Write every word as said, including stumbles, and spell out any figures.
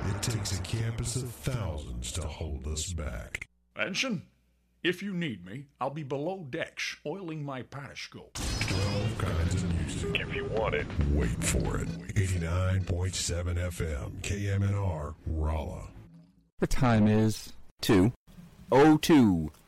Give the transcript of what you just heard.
It takes a campus of thousands to hold us back. Ensign, if you need me, I'll be below decks, oiling my periscope. twelve kinds of music. If you want it. Wait for it. eighty-nine point seven F M, K M N R, Rolla. The time is two oh two.